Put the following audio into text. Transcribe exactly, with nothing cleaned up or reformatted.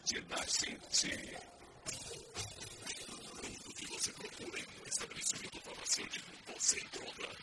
saúde da gente. Tudo que você procura em um estabelecimento farmacêutico, você encontra